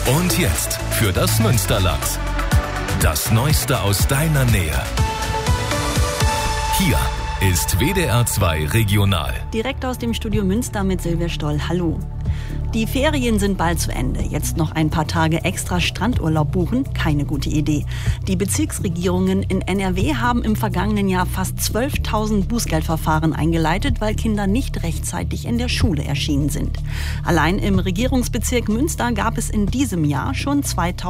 Und jetzt für das Münsterland. Das Neueste aus deiner Nähe. Hier ist WDR 2 Regional. Direkt aus dem Studio Münster mit Silvia Stoll. Hallo. Die Ferien sind bald zu Ende. Jetzt noch ein paar Tage extra Strandurlaub buchen? Keine gute Idee. Die Bezirksregierungen in NRW haben im vergangenen Jahr fast 12.000 Bußgeldverfahren eingeleitet, weil Kinder nicht rechtzeitig in der Schule erschienen sind. Allein im Regierungsbezirk Münster gab es in diesem Jahr schon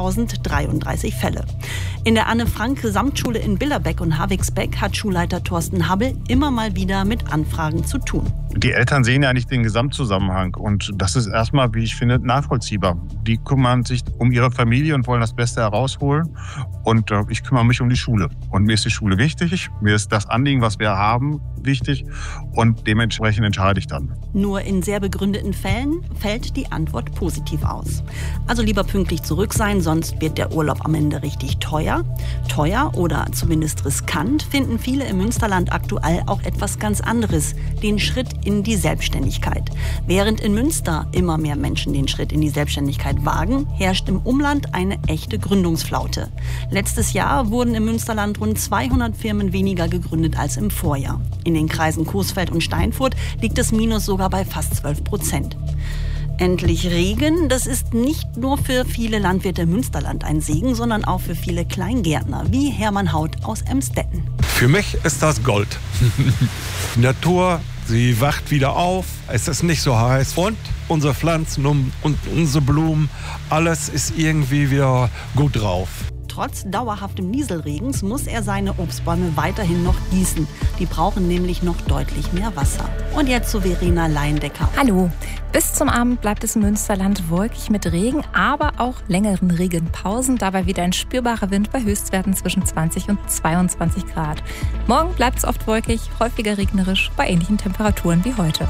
2033 Fälle. In der Anne-Frank-Gesamtschule in Billerbeck und Havigsbeck hat Schulleiter Thorsten Habbel immer mal wieder mit Anfragen zu tun. Die Eltern sehen ja nicht den Gesamtzusammenhang und das ist erstmal, wie ich finde, nachvollziehbar. Die kümmern sich um ihre Familie und wollen das Beste herausholen und ich kümmere mich um die Schule. Und mir ist die Schule wichtig, mir ist das Anliegen, was wir haben, wichtig und dementsprechend entscheide ich dann. Nur in sehr begründeten Fällen fällt die Antwort positiv aus. Also lieber pünktlich zurück sein, sonst wird der Urlaub am Ende richtig teuer. Teuer oder zumindest riskant finden viele im Münsterland aktuell auch etwas ganz anderes, den Schritt in die Selbstständigkeit. Während in Münster immer mehr Menschen den Schritt in die Selbstständigkeit wagen, herrscht im Umland eine echte Gründungsflaute. Letztes Jahr wurden im Münsterland rund 200 Firmen weniger gegründet als im Vorjahr. In den Kreisen Coesfeld und Steinfurt liegt das Minus sogar bei fast 12%. Endlich Regen, das ist nicht nur für viele Landwirte im Münsterland ein Segen, sondern auch für viele Kleingärtner, wie Hermann Haut aus Emstetten. Für mich ist das Gold. Die Natur, sie wacht wieder auf, es ist nicht so heiß und unsere Pflanzen und unsere Blumen, alles ist irgendwie wieder gut drauf. Trotz dauerhaftem Nieselregens muss er seine Obstbäume weiterhin noch gießen. Die brauchen nämlich noch deutlich mehr Wasser. Und jetzt zu Verena Leindecker. Hallo. Bis zum Abend bleibt es im Münsterland wolkig mit Regen, aber auch längeren Regenpausen. Dabei wieder ein spürbarer Wind bei Höchstwerten zwischen 20 und 22 Grad. Morgen bleibt es oft wolkig, häufiger regnerisch bei ähnlichen Temperaturen wie heute.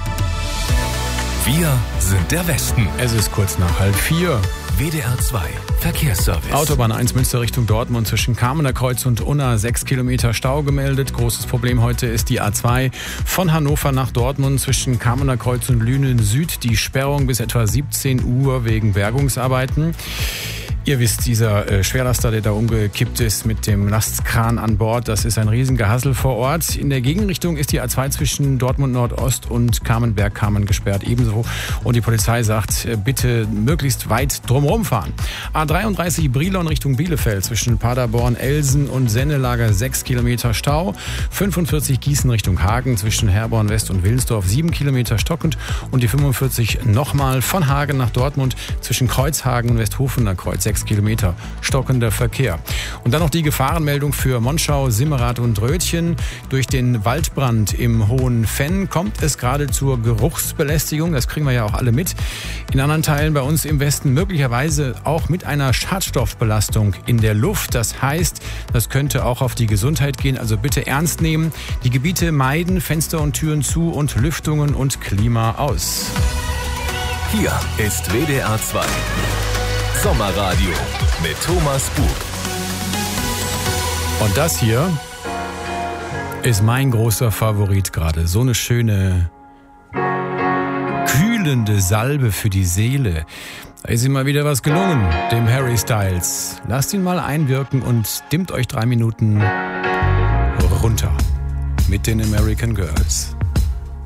Wir sind der Westen. Es ist kurz nach 3:30. WDR 2 Verkehrsservice. Autobahn 1 Münster Richtung Dortmund zwischen Kamener Kreuz und Unna 6 Kilometer Stau gemeldet. Großes Problem heute ist die A2 von Hannover nach Dortmund zwischen Kamener Kreuz und Lünen Süd. Die Sperrung bis etwa 17 Uhr wegen Bergungsarbeiten. Ihr wisst, dieser Schwerlaster, der da umgekippt ist mit dem Lastkran an Bord, das ist ein Riesengehassel vor Ort. In der Gegenrichtung ist die A2 zwischen Dortmund Nordost und Kamenberg-Kamen gesperrt ebenso. Und die Polizei sagt, bitte möglichst weit drumherum fahren. A33 Brilon Richtung Bielefeld zwischen Paderborn, Elsen und Sennelager 6 Kilometer Stau. 45 Gießen Richtung Hagen zwischen Herborn West und Wilnsdorf 7 Kilometer stockend. Und die 45 nochmal von Hagen nach Dortmund zwischen Kreuzhagen und Westhofener Kreuz 6 Kilometer stockender Verkehr. Und dann noch die Gefahrenmeldung für Monschau, Simmerath und Rötchen. Durch den Waldbrand im Hohen Fenn kommt es gerade zur Geruchsbelästigung. Das kriegen wir ja auch alle mit. In anderen Teilen bei uns im Westen möglicherweise auch mit einer Schadstoffbelastung in der Luft. Das heißt, das könnte auch auf die Gesundheit gehen. Also bitte ernst nehmen. Die Gebiete meiden, Fenster und Türen zu und Lüftungen und Klima aus. Hier ist WDR 2 Sommerradio mit Thomas Bug. Und das hier ist mein großer Favorit gerade. So eine schöne, kühlende Salbe für die Seele. Da ist ihm mal wieder was gelungen, dem Harry Styles. Lasst ihn mal einwirken und dimmt euch 3 Minuten runter mit den American Girls.